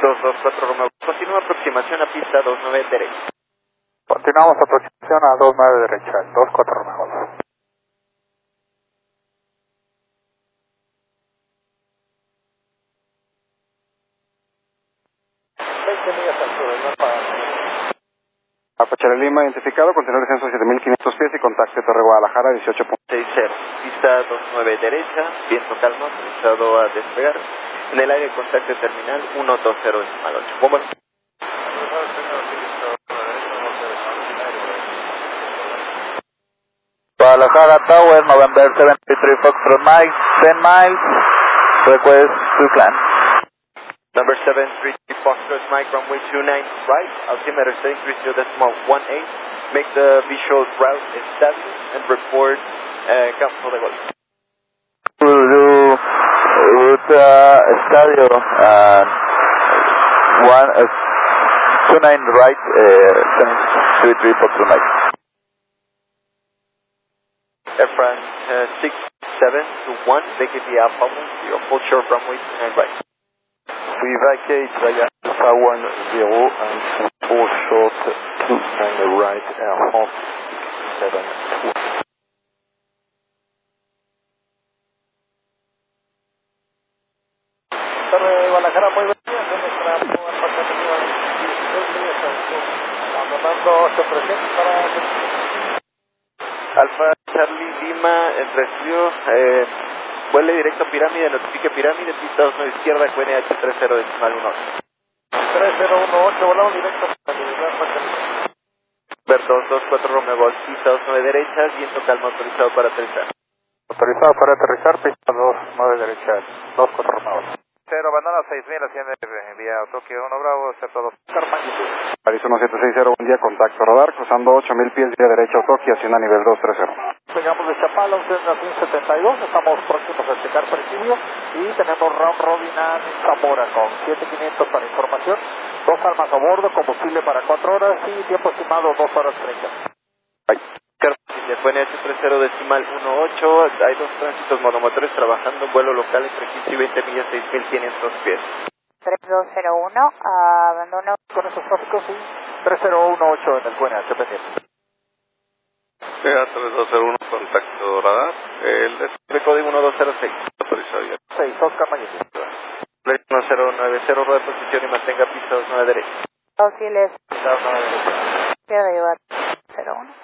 224 Romeo. Continúa aproximación a pista 29 derecha. Continuamos aproximación a 29 derecha, 24 Romeo. Apache Lima identificado, continúa el descenso 7500 pies y contacte Torre Guadalajara 18.60. Pista 29 derecha, viento calmo, autorizado a despegar. En el aire contacto terminal 120 decimal 8. Bueno. Guadalajara Tower, November 73 Foxtrot Mike, 10 miles, request to climb. Number 733 Foxtrot Mike, runway 29 right, altimeter setting 30.18. Make the visual route established and report campo de golf. We'll do route estadio and 29 right, 733 Foxtrot Mike. Air France 6721, vacate the Alpha 10, hold short runway 29 right. We vacate via Alpha 10 and hold short 29 right, Air France 6721. Guadalajara muy bien, nuestra abandonando 8300 para Alfa Charlie Lima, recibió, vuele directo a pirámide, notifique pirámide, pista 29 izquierda, QNH 30 decimal 18. 3018, volamos directo a pirámide. Ver 224 Romeo Golf, pista 29 derecha, viento calmo autorizado para aterrizar. Autorizado para aterrizar, pista 29 derecha, 24 Romeo. Cero, abandona 6000, asciende vía Tokio 1 Bravo, acepta 2. Arizona 760, buen día, contacto radar, cruzando 8000 pies vía derecha Tokio, hacienda nivel 230. Llegamos de Chapala, usted en la 1072, estamos próximos a checar presidio y tenemos round robin a Zamora con 7500 para información, 2 armas a bordo, combustible para 4 horas y tiempo estimado 2 horas 30. De QNH 30 decimal 18, hay 2 tránsitos monomotores trabajando, vuelo local entre 15 y 20 millas, 6500 pies. 3201, abandono. Con esos tráficos, sí. 3018 en el QNH, pendiente. 3201, contacto radar. El De código 1206. autorizado ya. 6, Oscar Mayes. 1090, rueda de posición y mantenga pista 29 derecha. Auxiles. Pista 29 derecha. Quiero llevar 01.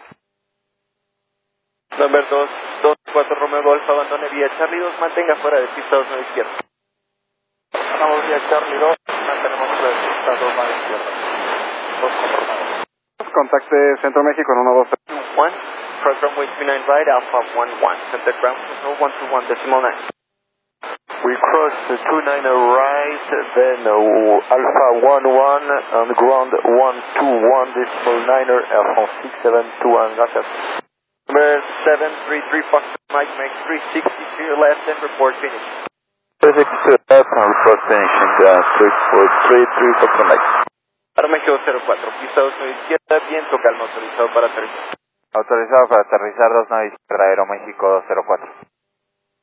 Number 224 Romeo Golf, abandone vía Charlie 2, mantenga fuera de pista 29 izquierda. Estamos vía Charlie 2, mantenemos fuera de pista 29 izquierda. 2 conformados. Contacte Centro México en 1, cross runway 29 right, Alpha 11, center ground control 121 decimal 9. We cross 29 right, then Alpha 11 on ground 121 decimal 9er, Air France 672, gracias. Number 733 Fox Mike, make 360 to your left and report finish. 360 left and report finishing, 333 Fox Mike. Aeroméxico 04, pista 29 izquierda, viento calmo autorizado para aterrizar. Autorizado para aterrizar 29 izquierda, Aeroméxico 04.